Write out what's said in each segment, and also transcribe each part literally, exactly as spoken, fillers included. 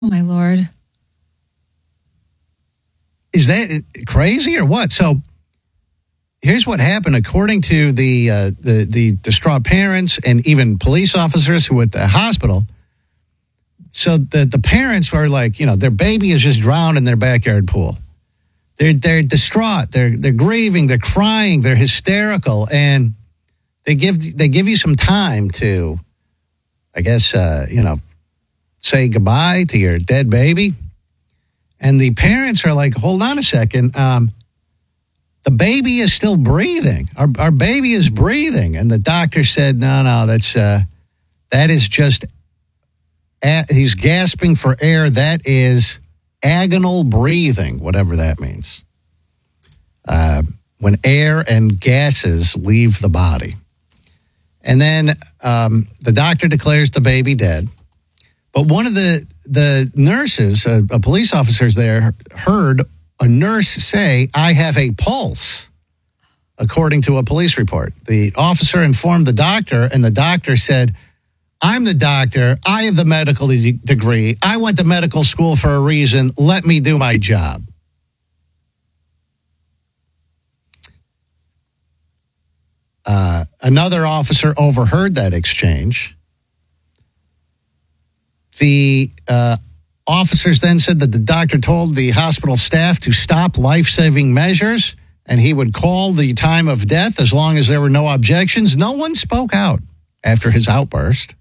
Oh, my Lord. Is that crazy or what? So here's what happened. According to the, uh, the, the distraught parents and even police officers who were at the hospital, so the, the parents were like, you know, their baby is just drowned in their backyard pool. They're they're distraught. They're they're grieving. They're crying. They're hysterical, and they give they give you some time to, I guess, uh, you know, say goodbye to your dead baby. And the parents are like, hold on a second. Um, the baby is still breathing. Our our baby is breathing, and the doctor said, no, no, that's uh, that is just. A- he's gasping for air. That is. Agonal breathing, whatever that means. Uh, when air and gases leave the body. And then um, the doctor declares the baby dead. But one of the, the nurses, uh, a police officers there, heard a nurse say, I have a pulse, according to a police report. The officer informed the doctor, and the doctor said, I'm the doctor. I have the medical de- degree. I went to medical school for a reason. Let me do my job. Uh, another officer overheard that exchange. The uh, officers then said that the doctor told the hospital staff to stop life-saving measures, and he would call the time of death as long as there were no objections. No one spoke out after his outburst.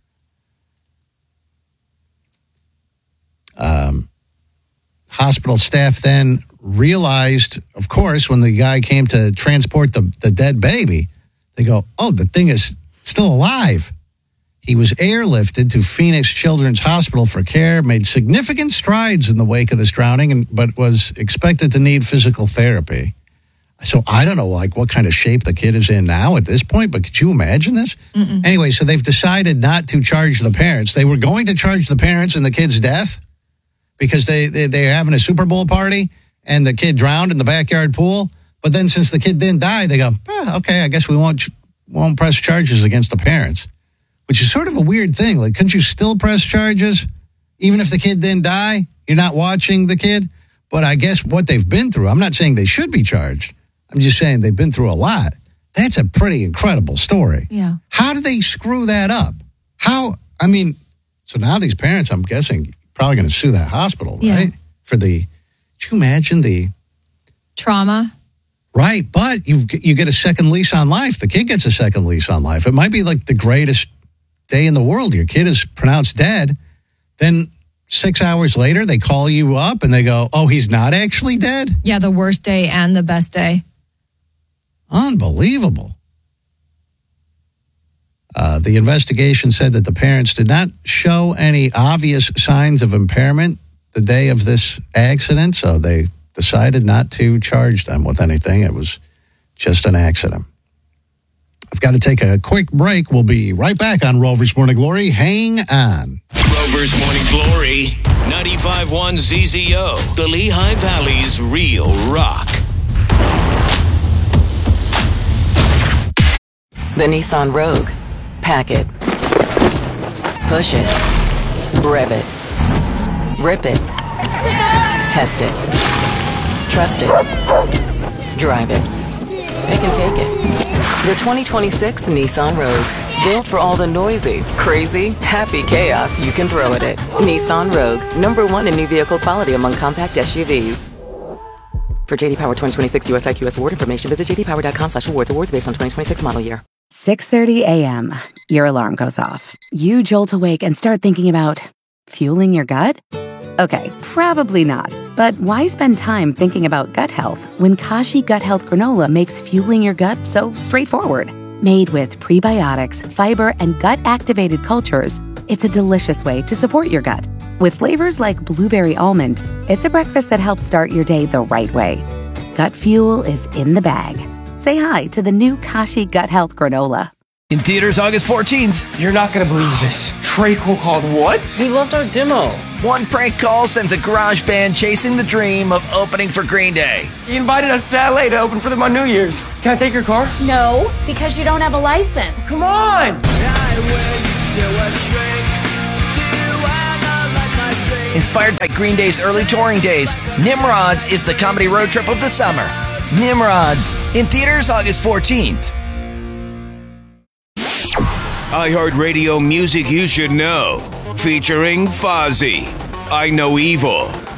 Um, hospital staff then realized, of course, when the guy came to transport the, the dead baby, they go, oh, the thing is still alive. He was airlifted to Phoenix Children's Hospital for care, made significant strides in the wake of this drowning, and but was expected to need physical therapy. So I don't know, like, what kind of shape the kid is in now at this point, but could you imagine this? Mm-mm. Anyway, so they've decided not to charge the parents. They were going to charge the parents in the kid's death, because they, they, they're having a Super Bowl party and the kid drowned in the backyard pool. But then since the kid didn't die, they go, eh, okay, I guess we won't won't press charges against the parents, which is sort of a weird thing. Like, couldn't you still press charges even if the kid didn't die? You're not watching the kid. But I guess what they've been through, I'm not saying they should be charged. I'm just saying they've been through a lot. That's a pretty incredible story. Yeah. How did they screw that up? How, I mean, so now these parents, I'm guessing, probably going to sue that hospital, right? Yeah. For the, could you imagine the trauma? Right, but you you get a second lease on life. The kid gets a second lease on life. It might be like the greatest day in the world. Your kid is pronounced dead. Then six hours later, they call you up and they go, oh, he's not actually dead? Yeah, the worst day and the best day. Unbelievable. Uh, the investigation said that the parents did not show any obvious signs of impairment the day of this accident, so they decided not to charge them with anything. It was just an accident. I've got to take a quick break. We'll be right back on Rover's Morning Glory. Hang on. Rover's Morning Glory, ninety-five point one Z Z O, the Lehigh Valley's real rock. The Nissan Rogue. Pack it. Push it. Rev it. Rip it. Test it. Trust it. Drive it. Pick and take it. The twenty twenty-six Nissan Rogue. Built for all the noisy, crazy, happy chaos you can throw at it. Nissan Rogue. Number one in new vehicle quality among compact S U Vs. For J D Power twenty twenty-six U S I Q S award information, visit j d power dot com slash awards. Awards based on twenty twenty-six model year. six thirty a.m. Your alarm goes off. You jolt awake and start thinking about fueling your gut? Okay, probably not. But why spend time thinking about gut health when Kashi Gut Health Granola makes fueling your gut so straightforward? Made with prebiotics, fiber, and gut-activated cultures, it's a delicious way to support your gut. With flavors like blueberry almond, it's a breakfast that helps start your day the right way. Gut fuel is in the bag. Say hi to the new Kashi Gut Health Granola. In theaters August fourteenth. You're not going to believe this. Trey Cool called what? He loved our demo. One prank call sends a garage band chasing the dream of opening for Green Day. He invited us to L A to open for them on New Year's. Can I take your car? No, because you don't have a license. Come on! Inspired by Green Day's early touring days, Nimrods is the comedy road trip of the summer. Nimrods, in theaters August fourteenth. iHeartRadio Music You Should Know, featuring Fozzy, I Know Evil.